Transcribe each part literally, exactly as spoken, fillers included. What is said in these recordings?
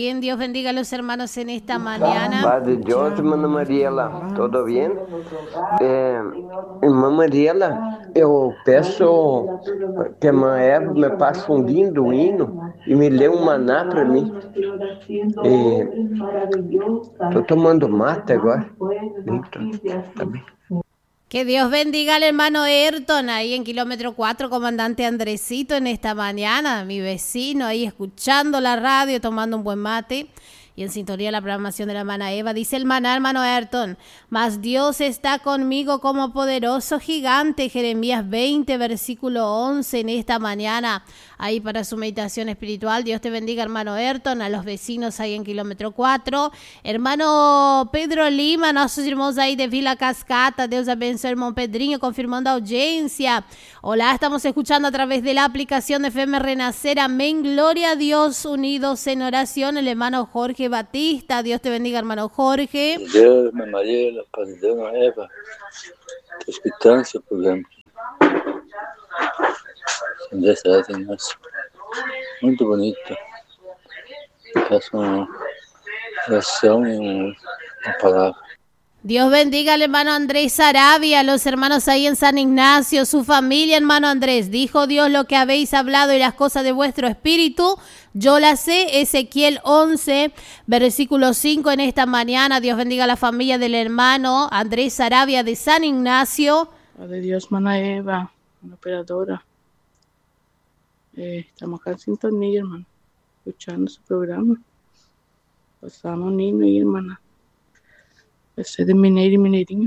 bien. Dios bendiga a los hermanos en esta mañana. Padre Dios, irmã Mariela, tudo bem? É, irmã Mariela, eu peço que a irmã Eva me passe um lindo hino e me lê um maná para mim. Estou tomando mate agora. Tá bem. Que Dios bendiga al hermano Ayrton ahí en kilómetro cuatro, comandante Andresito en esta mañana, mi vecino ahí escuchando la radio, tomando un buen mate y en sintonía de la programación de la hermana Eva. Dice el maná, hermano Ayrton, mas Dios está conmigo como poderoso gigante, Jeremías veinte, versículo once en esta mañana, ahí para su meditación espiritual. Dios te bendiga, hermano Ayrton, a los vecinos ahí en kilómetro cuatro. Hermano Pedro Lima, nossos irmãos aí de Vila Cascata, Deus abençoe, irmão Pedrinho, confirmando a audiencia. Hola, estamos escuchando a través de la aplicación de F M Renacer, amén, gloria a Dios, unidos en oración, el hermano Jorge Batista. Dios te bendiga, hermano Jorge. Deus, minha Mariela, paz de Deus, minha Eva. Estou escutando seu programa aqui. Dessa nossa. Muito bonito. Peço uma oração e uma palavra. Dios bendiga al hermano Andrés Sarabia, a los hermanos ahí en San Ignacio, su familia, hermano Andrés. Dijo Dios lo que habéis hablado y las cosas de vuestro espíritu, yo las sé. Ezequiel once, versículo cinco en esta mañana. Dios bendiga a la familia del hermano Andrés Sarabia de San Ignacio. Padre Dios, hermana Eva, una operadora. Eh, estamos acá en sintonía, hermano, escuchando su programa. Pasamos un himno y hermana. Ese de Mineiro y Mineirinho.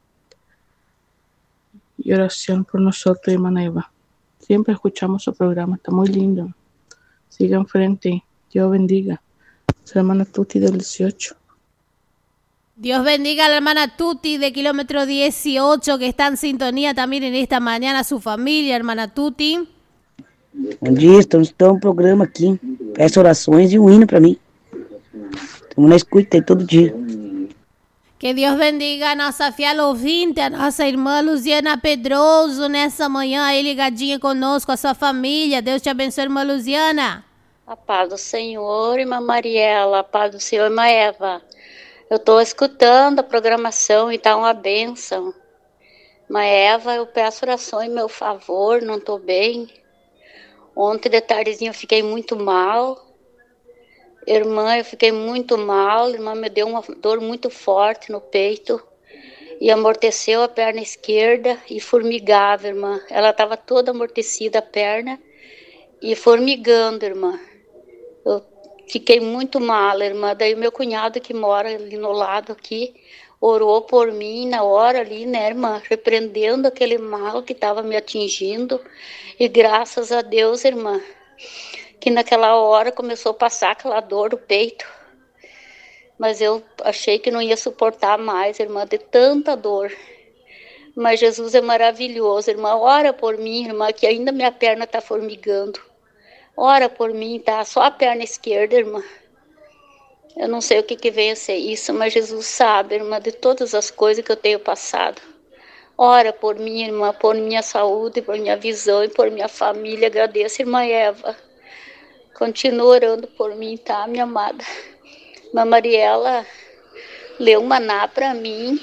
Y oración por nosotros, hermana Eva. Siempre escuchamos su programa, está muy lindo. Siga en frente, Dios bendiga. Su hermana Tuti del dieciocho. Dios bendiga a la hermana Tuti de kilómetro dieciocho, que está en sintonía también en esta mañana, su familia, hermana Tuti. Bom dia, estamos em um programa aqui. Peço orações e um hino para mim. Estamos na escuta aí todo dia. Que Deus bendiga a nossa fiel ouvinte, a nossa irmã Luziana Pedroso, nessa manhã aí ligadinha conosco, a sua família. Deus te abençoe, irmã Luziana. A paz do Senhor, irmã Mariela, a paz do Senhor, irmã Eva. Eu estou escutando a programação e está uma bênção. Irmã Eva, eu peço oração em meu favor, não estou bem. Ontem de tardezinha eu fiquei muito mal. Irmã, eu fiquei muito mal, irmã me deu uma dor muito forte no peito e amorteceu a perna esquerda e formigava, irmã. Ela estava toda amortecida a perna e formigando, irmã. Eu fiquei muito mal, irmã. Daí o meu cunhado que mora ali no lado aqui orou por mim na hora ali, né, irmã, repreendendo aquele mal que estava me atingindo e graças a Deus, irmã, que naquela hora começou a passar aquela dor no peito, mas eu achei que não ia suportar mais, irmã, de tanta dor. Mas Jesus é maravilhoso, irmã. Ora por mim, irmã, que ainda minha perna está formigando. Ora por mim, tá? Só a perna esquerda, irmã. Eu não sei o que que vem a ser isso, mas Jesus sabe, irmã, de todas as coisas que eu tenho passado. Ora por mim, irmã, por minha saúde, por minha visão e por minha família. Agradeço, irmã Eva. Continua orando por mim, tá, minha amada? Irmã Mariela leu um maná para mim.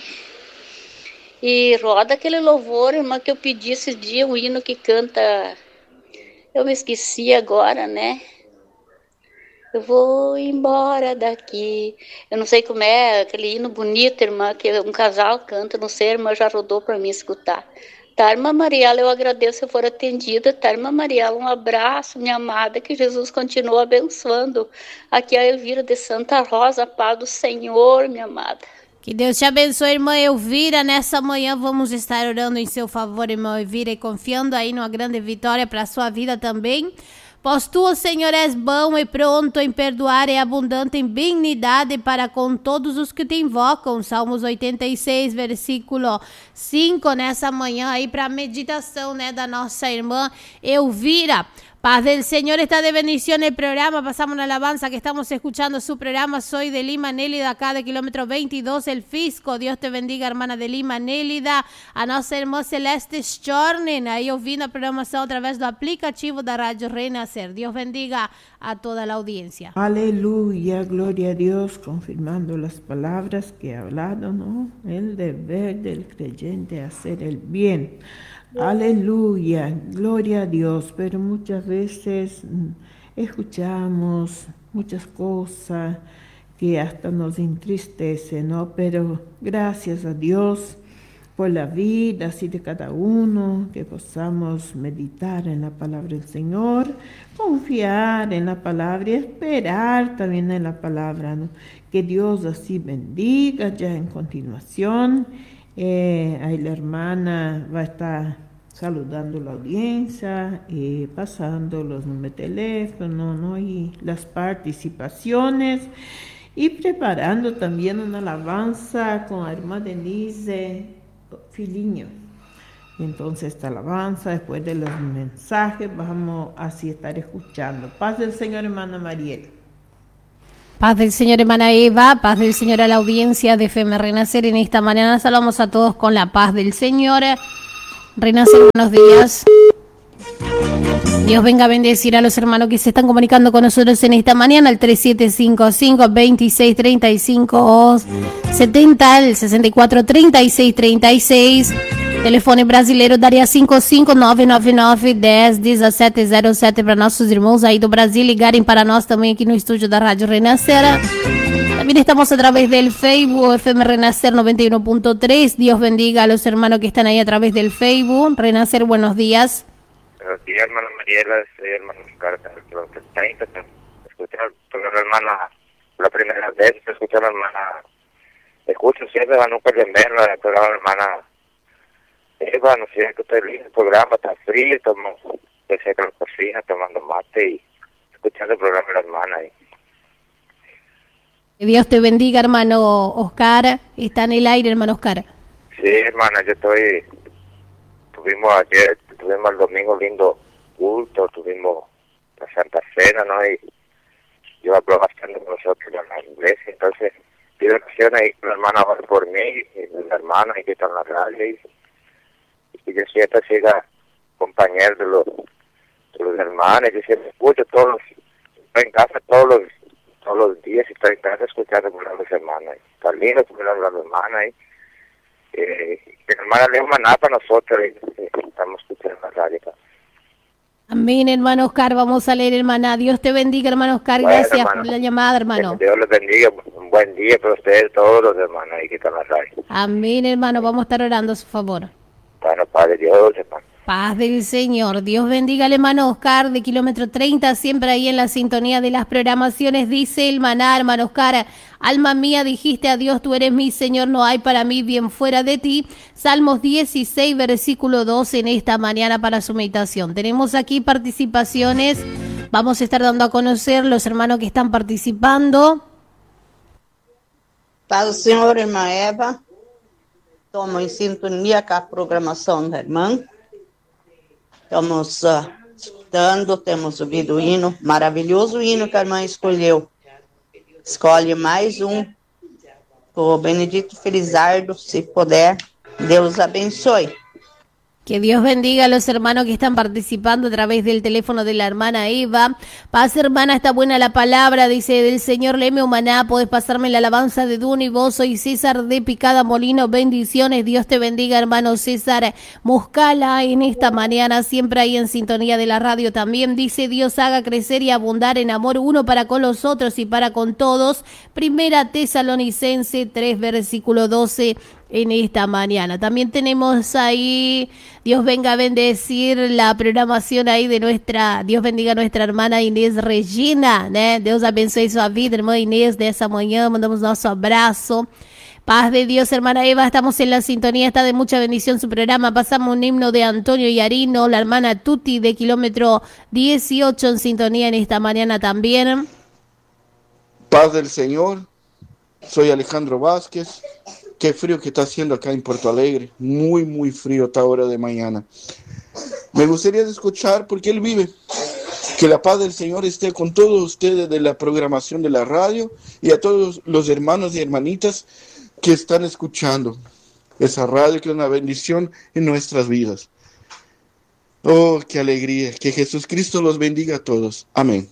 E roda aquele louvor, irmã, que eu pedi esses dias, o hino que canta. Eu me esqueci agora, né? Eu vou embora daqui. Eu não sei como é aquele hino bonito, irmã, que um casal canta, não sei, a irmã já rodou para mim escutar. Tá, irmã Mariela, eu agradeço se eu for atendida. Tá, irmã Mariela, um abraço, minha amada, que Jesus continue abençoando. Aqui é a Elvira de Santa Rosa, paz do Senhor, minha amada. Que Deus te abençoe, irmã Elvira. Nessa manhã vamos estar orando em seu favor, irmã Elvira, e confiando aí numa grande vitória para a sua vida também. Pois tu, Senhor, és bom e pronto em perdoar e abundante em benignidade para com todos os que te invocam. Salmos oitenta e seis, versículo cinco, nessa manhã aí para a meditação, né, da nossa irmã Elvira. Paz del Señor, está de bendición el programa. Pasamos una alabanza que estamos escuchando su programa. Soy de Lima, Nélida, acá de kilómetro veintidós, el Fisco. Dios te bendiga, hermana de Lima, Nélida. A nossa irmã Celeste Stornen, aí ouvindo a programação através do aplicativo da Rádio Renascer. Dios bendiga a toda la audiencia. Aleluya, gloria a Dios, confirmando las palabras que he hablado, ¿no? El deber del creyente es hacer el bien. Aleluya, gloria a Dios, pero muchas veces escuchamos muchas cosas que hasta nos entristecen, ¿no? Pero gracias a Dios por la vida así de cada uno, que podamos meditar en la palabra del Señor, confiar en la palabra y esperar también en la palabra, ¿no? Que Dios así bendiga ya en continuación. Eh, ahí la hermana va a estar saludando la audiencia, eh, pasando los números de teléfono, ¿no? Y las participaciones, y preparando también una alabanza con la hermana Denise Filiño. Entonces esta alabanza, después de los mensajes, vamos así a estar escuchando. Paz del Señor, hermana Mariela. Paz del Señor, hermana Eva, paz del Señor a la audiencia de F M Renacer. En esta mañana saludamos a todos con la paz del Señor. Renacer, buenos días. Dios venga a bendecir a los hermanos que se están comunicando con nosotros en esta mañana al tres siete cinco cinco, dos seis tres cinco siete cero, al sesenta y cuatro treinta y seis treinta y seis. Telefone brasileiro daria cinco cinco nove nove nove, dez, dezessete zero sete para nossos irmãos aí do Brasil ligarem para nós também aqui no estúdio da Rádio Renascer. También estamos a través del Facebook, F M Renacer noventa y uno punto tres. Dios bendiga a los hermanos que están ahí a través del Facebook. Renacer, buenos días. Buenos días, hermana Mariela, soy hermano Carta, kilómetro treinta. Escuché al programa, hermana, la primera vez que escuché a la hermana. Escucho siempre, nunca de verla, el programa, hermana Eva, no sé, que estoy lindo, el programa está frío, tomo, pensé que la cocina, tomando mate y escuchando el programa de la hermana. Y... Que Dios te bendiga, hermano Oscar. Está en el aire, hermano Oscar. Sí, hermana, yo estoy, tuvimos ayer, tuvimos el domingo lindo culto, tuvimos la Santa Cena, ¿no? Y yo hablo bastante con nosotros en la iglesia, entonces pido oración ahí, la hermana ora por mí, y la hermana y que está en la radio, y, y yo siempre siga compañero de los, de los hermanos, yo siempre escucho todos los, estoy en casa todos los, todos los días, y estoy en casa escuchando por las hermanas, está lindo por las hermanas, y eh, que la hermana lea un maná para nosotros, y, y estamos escuchando la radio. Amén, hermano Oscar, vamos a leer, hermana. Dios te bendiga, hermano Oscar, bueno, gracias hermano, por la llamada, hermano. Dios les bendiga, un buen día para ustedes todos los hermanos ahí que están en la radio. Amén, hermano, vamos a estar orando a su favor. Bueno, Padre Dios, hermano. Paz del Señor. Dios bendiga al hermano Oscar de kilómetro treinta, siempre ahí en la sintonía de las programaciones. Dice el maná, hermano Oscar: alma mía, dijiste a Dios, tú eres mi Señor, no hay para mí bien fuera de ti. Salmos dieciséis, versículo doce en esta mañana para su meditación. Tenemos aquí participaciones. Vamos a estar dando a conocer los hermanos que están participando. Paz do Senhor, irmã Eva. Estamos em sintonia com a programação da irmã. Estamos uh, escutando, temos ouvido o hino, maravilhoso hino que a irmã escolheu. Escolhe mais um, o Benedito Felizardo, se puder. Deus abençoe. Que Dios bendiga a los hermanos que están participando a través del teléfono de la hermana Eva. Paz, hermana, está buena la palabra, dice del Señor, léeme humaná, podés pasarme la alabanza de Duna y vos, soy César de Picada Molino, bendiciones, Dios te bendiga, hermano César Muscala, en esta mañana, siempre ahí en sintonía de la radio también, dice Dios haga crecer y abundar en amor uno para con los otros y para con todos. Primera Tesalonicense tres, versículo doce. En esta mañana. También tenemos ahí, Dios venga a bendecir la programación ahí de nuestra, Dios bendiga a nuestra hermana Inês Regina, né? Deus abençoe sua vida, irmã Inês, dessa manhã, mandamos nosso abrazo. Paz de Dios, hermana Eva, estamos en la sintonía, está de mucha bendición su programa. Pasamos un himno de Antonio Yarino, la hermana Tuti de kilómetro dieciocho en sintonía en esta mañana también. Paz del Señor, soy Alejandro Vázquez. Qué frío que está haciendo acá en Porto Alegre, muy, muy frío a esta hora de mañana. Me gustaría escuchar porque él vive, Que la paz del Señor esté con todos ustedes de la programación de la radio y a todos los hermanos y hermanitas que están escuchando esa radio, que es una bendición en nuestras vidas. Oh, qué alegría. Que Jesucristo los bendiga a todos. Amén.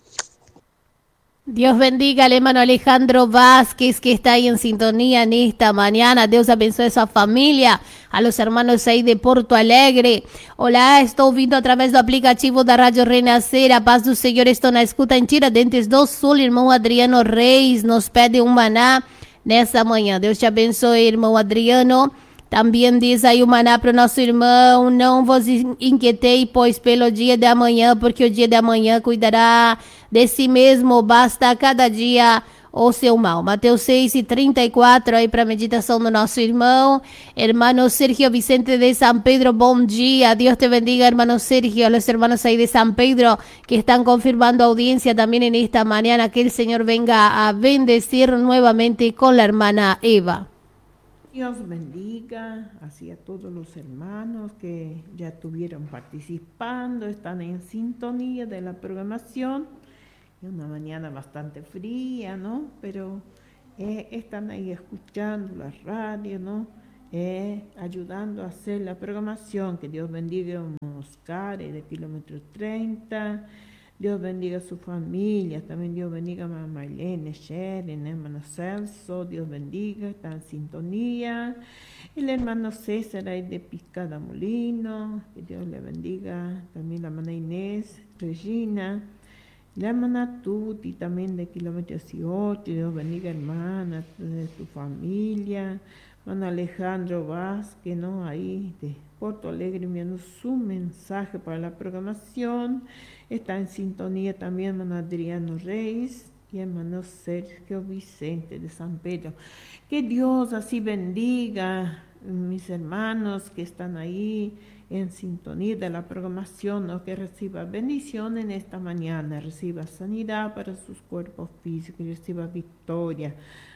Dios bendiga al hermano Alejandro Vázquez, que está ahí en sintonía en esta mañana. Deus abençoe a sua família, a los hermanos ahí de Porto Alegre. Olá, estou ouvindo através do aplicativo da Rádio Renascer. A paz do Senhor, estou na escuta em Tiradentes do Sul. Irmão Adriano Reis nos pede um maná nessa manhã. Deus te abençoe, irmão Adriano. Também diz aí o maná para o nosso irmão: não vos inquietei, pois pelo dia de amanhã, porque o dia de amanhã cuidará de si mesmo, basta cada dia o seu mal. Mateus seis e trinta e quatro aí para a meditação do nosso irmão. Hermano Sergio Vicente de San Pedro, bom dia. Dios te bendiga, hermano Sergio. A los hermanos ahí de San Pedro que están confirmando audiencia también en esta mañana. Que el Señor venga a bendecir nuevamente con la hermana Eva. Dios bendiga así a todos los hermanos que ya estuvieron participando, están en sintonía de la programación. Es una mañana bastante fría, ¿no? Pero eh, están ahí escuchando la radio, ¿no? Eh, ayudando a hacer la programación. Que Dios bendiga a Oscar de kilómetro treinta. Dios bendiga a su familia, también Dios bendiga a mamá Marlene, Sharon, hermano Celso, Dios bendiga, está en sintonía. El hermano César ahí de Picada Molino, que Dios le bendiga. También la hermana Inés, Regina, la hermana Tuti también de kilómetro dieciocho, Dios bendiga hermana, de tu familia. Hermano Alejandro Vázquez, ¿no? Ahí de Porto Alegre enviando su mensaje para la programación. Está en sintonía también hermano Adriano Reis y hermano Sergio Vicente de San Pedro. Que Dios así bendiga mis hermanos que están ahí en sintonía de la programación, ¿no? Que reciba bendición en esta mañana, reciba sanidad para sus cuerpos físicos, reciba victoria.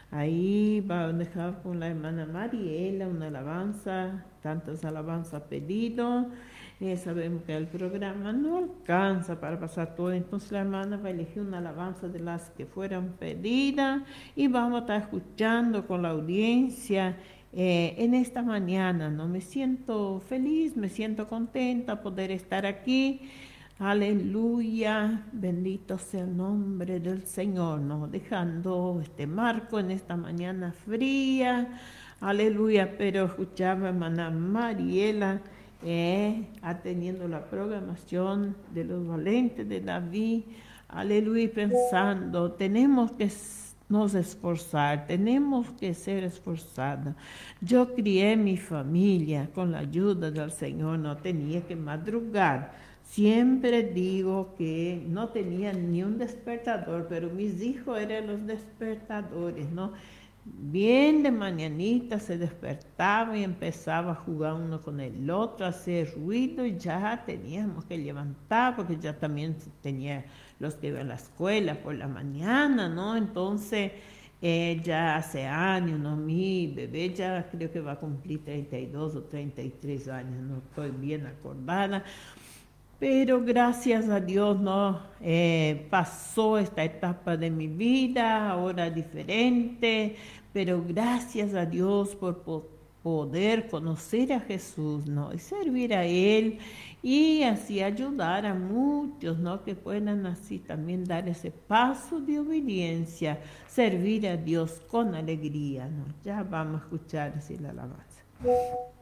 Ahí va a dejar con la hermana Mariela una alabanza, tantas alabanzas pedido. Eh, sabemos que el programa no alcanza para pasar todo, entonces la hermana va a elegir una alabanza de las que fueron pedidas y vamos a estar escuchando con la audiencia eh, en esta mañana, ¿no? Me siento feliz, me siento contenta poder estar aquí. Aleluya, bendito sea el nombre del Señor, ¿no? Dejando este marco en esta mañana fría. Aleluya, pero escuchaba a hermana Mariela eh, atendiendo la programación de los valentes de David. Aleluya, pensando, tenemos que nos esforzar, tenemos que ser esforzados. Yo crié mi familia con la ayuda del Señor, no tenía que madrugar. Siempre digo que no tenían ni un despertador, pero mis hijos eran los despertadores, ¿no? Bien de mañanita se despertaba y empezaba a jugar uno con el otro, a hacer ruido y ya teníamos que levantar porque ya también tenía los que iban a la escuela por la mañana, ¿no? Entonces eh, ya hace años, ¿no? Mi bebé ya creo que va a cumplir treinta y dos o treinta y tres años, no estoy bien acordada. Pero gracias a Dios, ¿no? Eh, pasó esta etapa de mi vida, ahora diferente, pero gracias a Dios por po poder conocer a Jesús, ¿no? Y servir a Él y así ayudar a muchos, ¿no? Que puedan así también dar ese paso de obediencia, servir a Dios con alegría, ¿no? Ya vamos a escuchar así la alabanza.